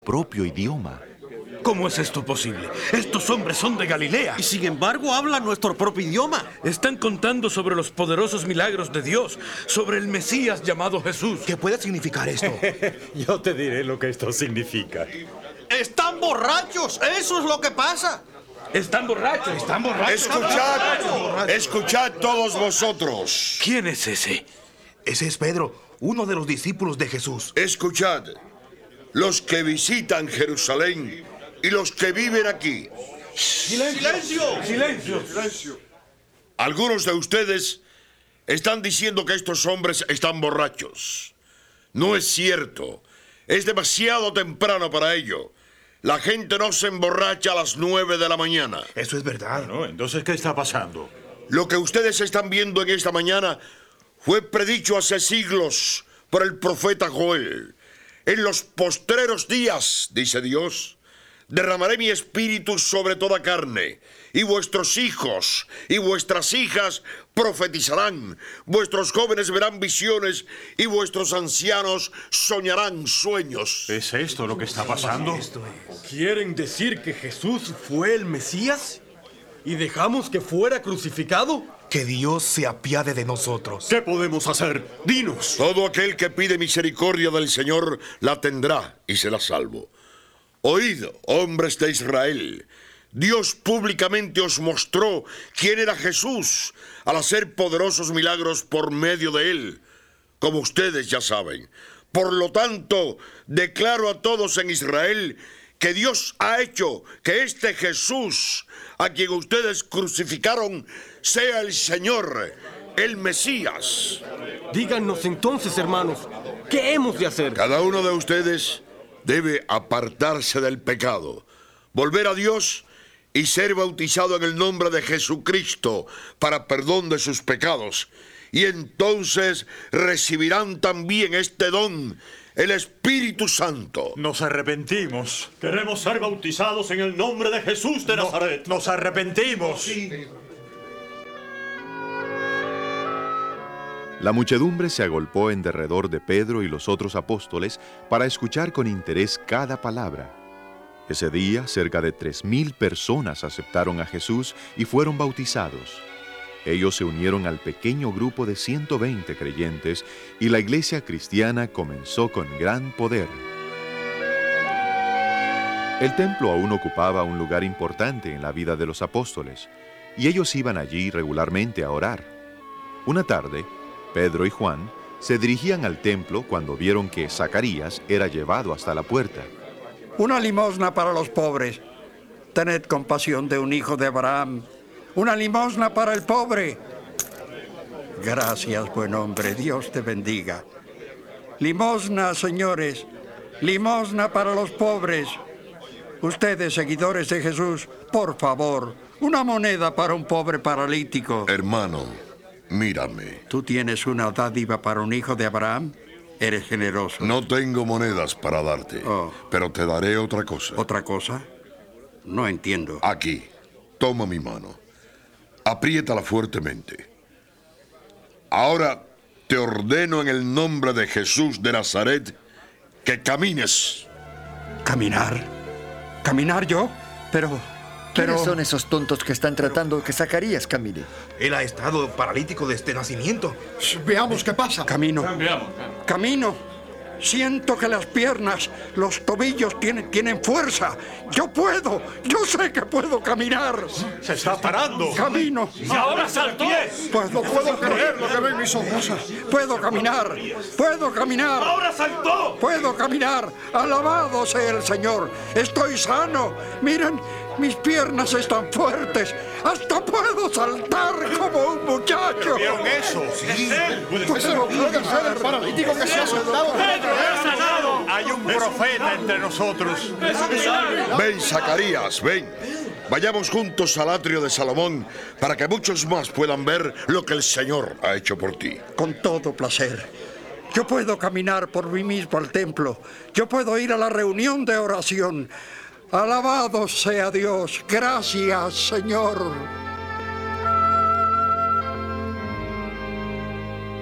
propio idioma. ¿Cómo es esto posible? Estos hombres son de Galilea. Y sin embargo hablan nuestro propio idioma. Están contando sobre los poderosos milagros de Dios, sobre el Mesías llamado Jesús. ¿Qué puede significar esto? Yo te diré lo que esto significa. ¡Están borrachos! ¡Eso es lo que pasa! Están borrachos. Están borrachos. Escuchad todos vosotros. ¿Quién es ese? Ese es Pedro, uno de los discípulos de Jesús. Escuchad, los que visitan Jerusalén y los que viven aquí. ¡Silencio! ¡Silencio! Algunos de ustedes están diciendo que estos hombres están borrachos. No es cierto. Es demasiado temprano para ello. La gente no se emborracha a las 9 de la mañana. Eso es verdad. ¿No? Entonces, ¿qué está pasando? Lo que ustedes están viendo en esta mañana fue predicho hace siglos por el profeta Joel. En los postreros días, dice Dios, derramaré mi espíritu sobre toda carne, y vuestros hijos y vuestras hijas profetizarán, vuestros jóvenes verán visiones, y vuestros ancianos soñarán sueños. ¿Es esto lo que está pasando? ¿Quieren decir que Jesús fue el Mesías? ¿Y dejamos que fuera crucificado? Que Dios se apiade de nosotros. ¿Qué podemos hacer? Dinos. Todo aquel que pide misericordia del Señor la tendrá y será salvo. Oíd, hombres de Israel, Dios públicamente os mostró quién era Jesús al hacer poderosos milagros por medio de él, como ustedes ya saben. Por lo tanto, declaro a todos en Israel que Dios ha hecho que este Jesús, a quien ustedes crucificaron, sea el Señor, el Mesías. Díganos entonces, hermanos, ¿qué hemos de hacer? Cada uno de ustedes debe apartarse del pecado, volver a Dios y ser bautizado en el nombre de Jesucristo para perdón de sus pecados. Y entonces recibirán también este don, el Espíritu Santo. Nos arrepentimos. Queremos ser bautizados en el nombre de Jesús de Nazaret. Nos arrepentimos. La muchedumbre se agolpó en derredor de Pedro y los otros apóstoles para escuchar con interés cada palabra. Ese día, cerca de 3,000 personas aceptaron a Jesús y fueron bautizados. Ellos se unieron al pequeño grupo de 120 creyentes y la iglesia cristiana comenzó con gran poder. El templo aún ocupaba un lugar importante en la vida de los apóstoles, y ellos iban allí regularmente a orar. Una tarde, Pedro y Juan se dirigían al templo cuando vieron que Zacarías era llevado hasta la puerta. Una limosna para los pobres. Tened compasión de un hijo de Abraham. Una limosna para el pobre. Gracias, buen hombre. Dios te bendiga. Limosna, señores. Limosna para los pobres. Ustedes, seguidores de Jesús, por favor, una moneda para un pobre paralítico. Hermano, mírame. ¿Tú tienes una dádiva para un hijo de Abraham? Eres generoso. No tengo monedas para darte, pero te daré otra cosa. ¿Otra cosa? No entiendo. Aquí, toma mi mano. Apriétala fuertemente. Ahora te ordeno en el nombre de Jesús de Nazaret que camines. ¿Caminar? ¿Caminar yo? Pero... ¿Quiénes son esos tontos que están tratando que Zacarías camine? Él ha estado paralítico desde nacimiento. Veamos qué pasa. Camino. Camino. Siento que las piernas, los tobillos tienen fuerza. Yo puedo. Yo sé que puedo caminar. Se está parando. Camino. ¡Y ahora saltó! Puedo creer lo que ven mis ojos. Puedo caminar. Puedo caminar. ¡Ahora saltó! Puedo caminar. Alabado sea el Señor. Estoy sano. Miren, mis piernas están fuertes. Hasta puedo saltar como un muchacho. ¿Vieron eso? ¡Es él! Pues no puede ser el paralítico que se ha soltado. ¡Pedro, es sanado! Hay un profeta entre nosotros. Ven, Zacarías, ven. Vayamos juntos al atrio de Salomón para que muchos más puedan ver lo que el Señor ha hecho por ti. Con todo placer. Yo puedo caminar por mí mismo al templo. Yo puedo ir a la reunión de oración. Alabado sea Dios. Gracias, Señor.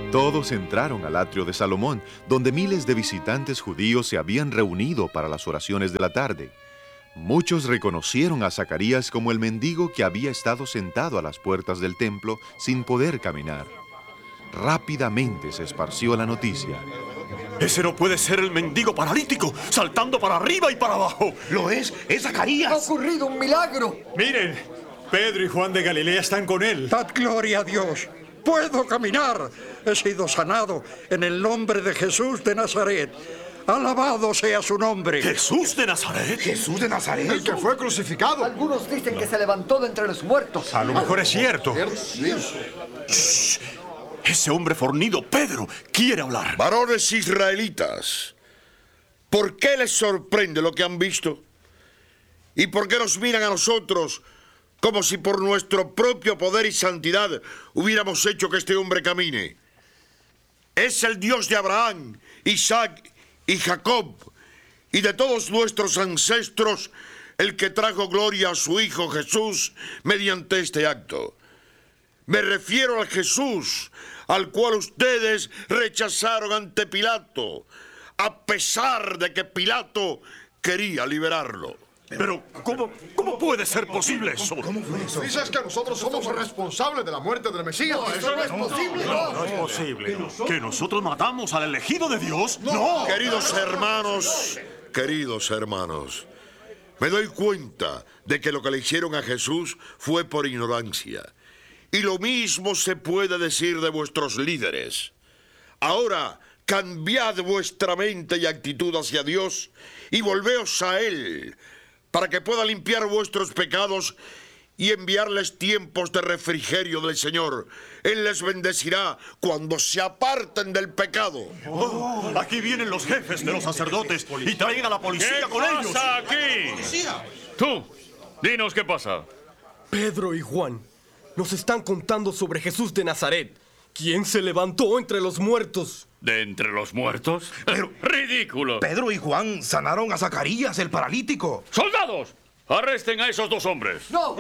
Todos entraron al atrio de Salomón, donde miles de visitantes judíos se habían reunido para las oraciones de la tarde. Muchos reconocieron a Zacarías como el mendigo que había estado sentado a las puertas del templo sin poder caminar. Rápidamente se esparció la noticia. Ese no puede ser el mendigo paralítico, saltando para arriba y para abajo. Lo es Zacarías. ¡Ha ocurrido un milagro! Miren, Pedro y Juan de Galilea están con él. Dad gloria a Dios. Puedo caminar. He sido sanado en el nombre de Jesús de Nazaret. Alabado sea su nombre. ¿Jesús de Nazaret? Jesús de Nazaret. El que fue crucificado. Algunos dicen que se levantó de entre los muertos. A lo mejor es cierto. Shh. Ese hombre fornido, Pedro, quiere hablar. Varones israelitas, ¿por qué les sorprende lo que han visto? ¿Y por qué nos miran a nosotros como si por nuestro propio poder y santidad hubiéramos hecho que este hombre camine? Es el Dios de Abraham, Isaac y Jacob, y de todos nuestros ancestros, el que trajo gloria a su Hijo Jesús mediante este acto. Me refiero al Jesús al cual ustedes rechazaron ante Pilato, a pesar de que Pilato quería liberarlo. Pero, ¿cómo puede ser posible eso? ¿Cómo fue eso? Dices que nosotros somos responsables de la muerte del Mesías. No, eso no es posible. No es posible. ¿Que nosotros matamos al elegido de Dios? No. Queridos hermanos, me doy cuenta de que lo que le hicieron a Jesús fue por ignorancia. Y lo mismo se puede decir de vuestros líderes. Ahora, cambiad vuestra mente y actitud hacia Dios y volveos a Él, para que pueda limpiar vuestros pecados y enviarles tiempos de refrigerio del Señor. Él les bendecirá cuando se aparten del pecado. Oh, aquí vienen los jefes de los sacerdotes y traen a la policía con ellos. ¿Qué pasa aquí? Tú, dinos qué pasa. Pedro y Juan nos están contando sobre Jesús de Nazaret, quien se levantó entre los muertos. ¿De entre los muertos? Pero, ¡ridículo! Pedro y Juan sanaron a Zacarías, el paralítico. ¡Soldados! ¡Arresten a esos dos hombres! No.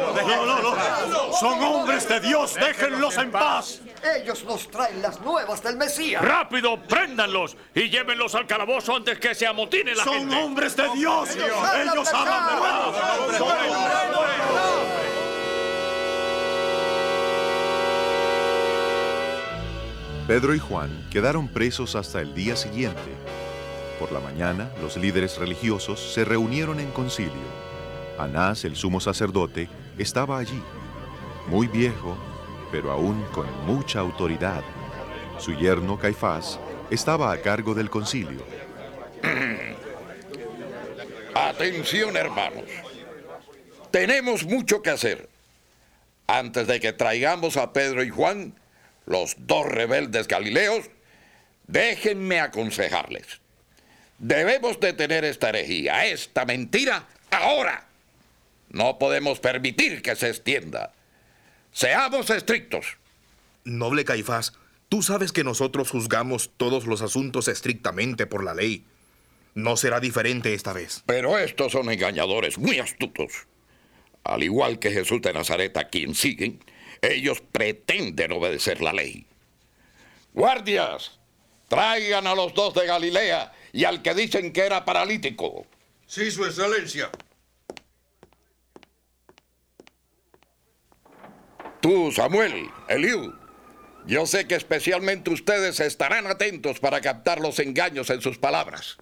Son hombres de Dios, déjenlos en paz. Ellos nos traen las nuevas del Mesías. ¡Rápido, préndanlos y llévenlos al calabozo antes que se amotine la gente! Son hombres de Dios. Ellos hablan verdad. Pedro y Juan quedaron presos hasta el día siguiente. Por la mañana, los líderes religiosos se reunieron en concilio. Anás, el sumo sacerdote, estaba allí, muy viejo, pero aún con mucha autoridad. Su yerno, Caifás, estaba a cargo del concilio. Atención, hermanos. Tenemos mucho que hacer. Antes de que traigamos a Pedro y Juan, los dos rebeldes galileos, déjenme aconsejarles. Debemos detener esta herejía, esta mentira, ahora. No podemos permitir que se extienda. Seamos estrictos. Noble Caifás, tú sabes que nosotros juzgamos todos los asuntos estrictamente por la ley. No será diferente esta vez. Pero estos son engañadores muy astutos. Al igual que Jesús de Nazaret, a quien siguen, ellos pretenden obedecer la ley. Guardias, traigan a los dos de Galilea y al que dicen que era paralítico. Sí, su excelencia. Tú, Samuel, Eliú, yo sé que especialmente ustedes estarán atentos para captar los engaños en sus palabras.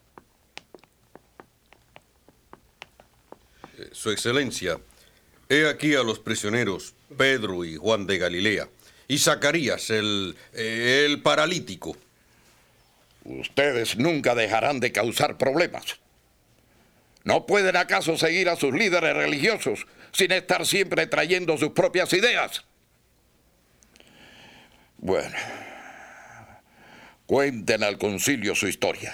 Su excelencia, he aquí a los prisioneros Pedro y Juan de Galilea y Zacarías, el paralítico. Ustedes nunca dejarán de causar problemas. ¿No pueden acaso seguir a sus líderes religiosos sin estar siempre trayendo sus propias ideas? Bueno, cuenten al concilio su historia.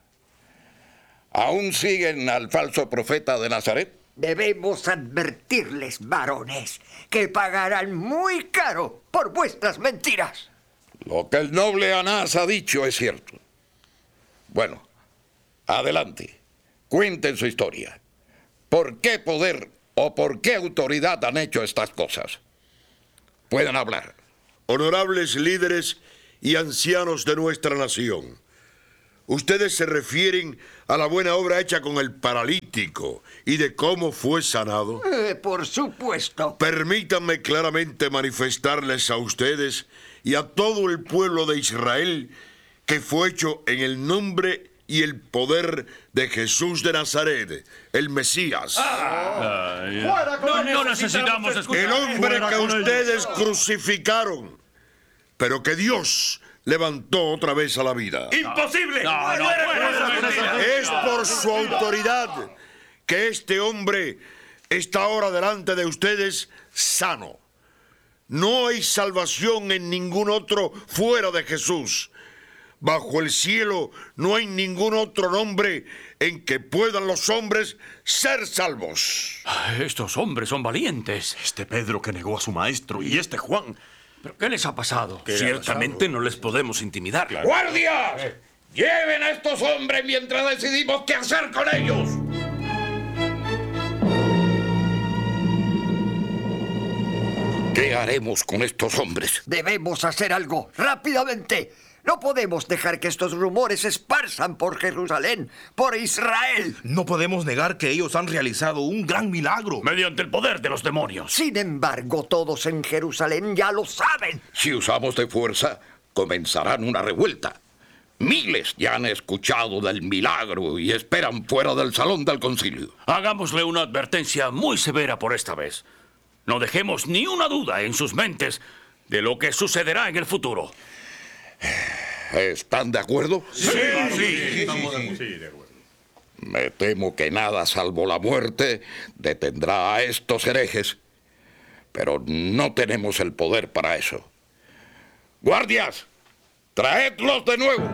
¿Aún siguen al falso profeta de Nazaret? Debemos advertirles, varones, que pagarán muy caro por vuestras mentiras. Lo que el noble Anás ha dicho es cierto. Bueno, adelante. Cuenten su historia. ¿Por qué poder o por qué autoridad han hecho estas cosas? Pueden hablar. Honorables líderes y ancianos de nuestra nación. Ustedes se refieren a la buena obra hecha con el paralítico y de cómo fue sanado. Por supuesto. Permítanme claramente manifestarles a ustedes y a todo el pueblo de Israel que fue hecho en el nombre y el poder de Jesús de Nazaret, el Mesías. No necesitamos escuchar. El hombre que ustedes crucificaron, pero que Dios levantó otra vez a la vida. ¡Imposible! Es por su autoridad que este hombre está ahora delante de ustedes sano. No hay salvación en ningún otro fuera de Jesús. Bajo el cielo no hay ningún otro nombre en que puedan los hombres ser salvos. Estos hombres son valientes. Este Pedro que negó a su maestro y este Juan. ¿Pero qué les ha pasado? Ciertamente no les podemos intimidar. ¡Guardias! ¡Lleven a estos hombres mientras decidimos qué hacer con ellos! ¿Qué haremos con estos hombres? Debemos hacer algo, rápidamente. No podemos dejar que estos rumores se esparzan por Jerusalén, por Israel. No podemos negar que ellos han realizado un gran milagro. Mediante el poder de los demonios. Sin embargo, todos en Jerusalén ya lo saben. Si usamos de fuerza, comenzarán una revuelta. Miles ya han escuchado del milagro y esperan fuera del salón del concilio. Hagámosle una advertencia muy severa por esta vez. No dejemos ni una duda en sus mentes de lo que sucederá en el futuro. ¿Están de acuerdo? Sí. Estamos de acuerdo. Me temo que nada salvo la muerte detendrá a estos herejes. Pero no tenemos el poder para eso. ¡Guardias! ¡Traedlos de nuevo!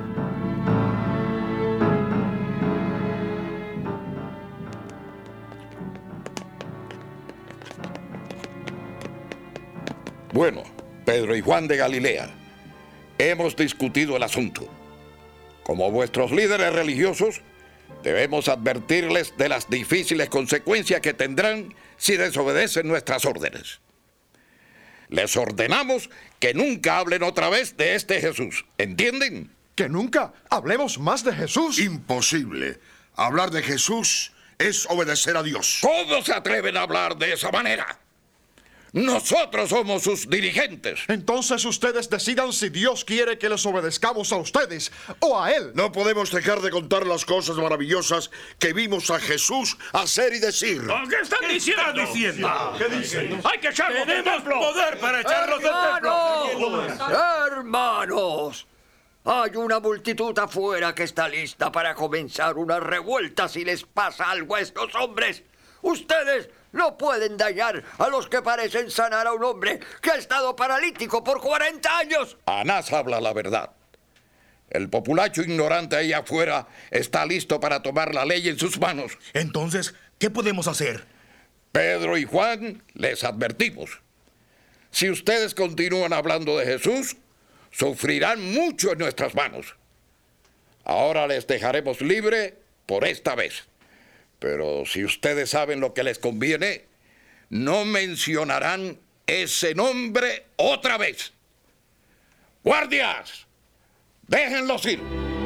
Bueno, Pedro y Juan de Galilea, hemos discutido el asunto. Como vuestros líderes religiosos, debemos advertirles de las difíciles consecuencias que tendrán si desobedecen nuestras órdenes. Les ordenamos que nunca hablen otra vez de este Jesús. ¿Entienden? ¿Que nunca hablemos más de Jesús? Imposible. Hablar de Jesús es obedecer a Dios. ¿Cómo se atreven a hablar de esa manera? Nosotros somos sus dirigentes. Entonces ustedes decidan si Dios quiere que les obedezcamos a ustedes o a Él. No podemos dejar de contar las cosas maravillosas que vimos a Jesús hacer y decir. ¿Qué están diciendo? ¿Qué dicen? ¡Hay que echarlos del templo! ¡Poder para echarlos del templo! ¡Hermanos! Hay una multitud afuera que está lista para comenzar una revuelta si les pasa algo a estos hombres. Ustedes no pueden dañar a los que parecen sanar a un hombre que ha estado paralítico por 40 años. Anás habla la verdad. El populacho ignorante ahí afuera está listo para tomar la ley en sus manos. Entonces, ¿qué podemos hacer? Pedro y Juan, les advertimos. Si ustedes continúan hablando de Jesús, sufrirán mucho en nuestras manos. Ahora les dejaremos libre por esta vez. Pero si ustedes saben lo que les conviene, no mencionarán ese nombre otra vez. ¡Guardias! ¡Déjenlos ir!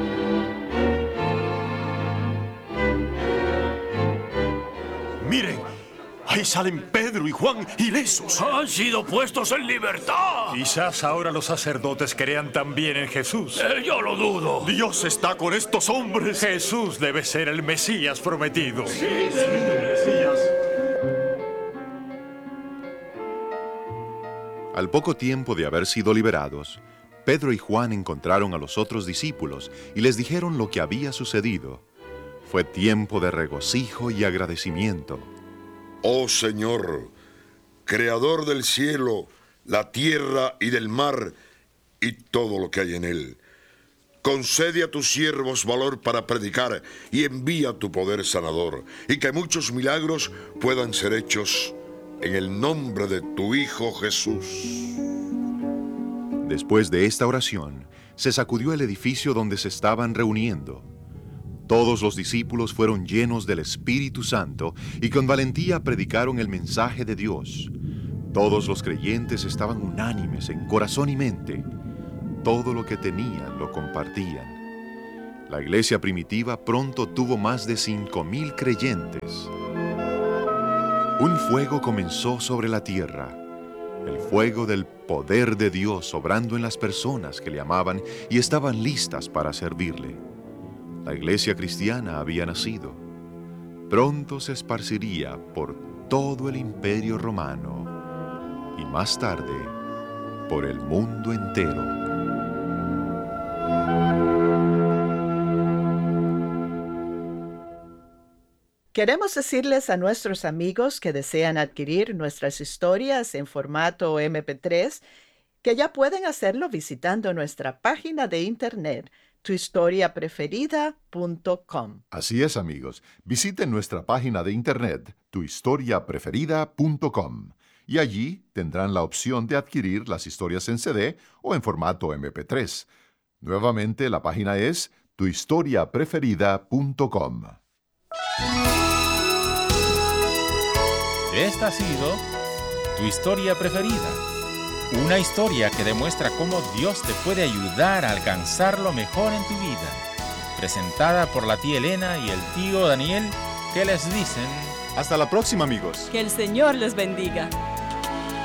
Miren, ahí salen Pedro y Juan ilesos. Han sido puestos en libertad. Quizás ahora los sacerdotes crean también en Jesús. Yo lo dudo. Dios está con estos hombres. Jesús debe ser el Mesías prometido. Sí. Al poco tiempo de haber sido liberados, Pedro y Juan encontraron a los otros discípulos y les dijeron lo que había sucedido. Fue tiempo de regocijo y agradecimiento. Oh Señor, Creador del cielo, la tierra y del mar y todo lo que hay en él, concede a tus siervos valor para predicar y envía tu poder sanador, y que muchos milagros puedan ser hechos en el nombre de tu Hijo Jesús. Después de esta oración, se sacudió el edificio donde se estaban reuniendo. Todos los discípulos fueron llenos del Espíritu Santo y con valentía predicaron el mensaje de Dios. Todos los creyentes estaban unánimes en corazón y mente. todo lo que tenían lo compartían. La iglesia primitiva pronto tuvo más de 5,000 creyentes. Un fuego comenzó sobre la tierra, el fuego del poder de Dios obrando en las personas que le amaban y estaban listas para servirle. La iglesia cristiana había nacido. Pronto se esparciría por todo el imperio romano y más tarde por el mundo entero. Queremos decirles a nuestros amigos que desean adquirir nuestras historias en formato MP3 que ya pueden hacerlo visitando nuestra página de internet tuhistoriapreferida.com. Así es, amigos. Visiten nuestra página de internet tuhistoriapreferida.com y allí tendrán la opción de adquirir las historias en CD o en formato MP3. Nuevamente, la página es tuhistoriapreferida.com. Esta ha sido Tu Historia Preferida, una historia que demuestra cómo Dios te puede ayudar a alcanzar lo mejor en tu vida, presentada por la tía Elena y el tío Daniel, que les dicen: hasta la próxima, amigos. Que el Señor les bendiga.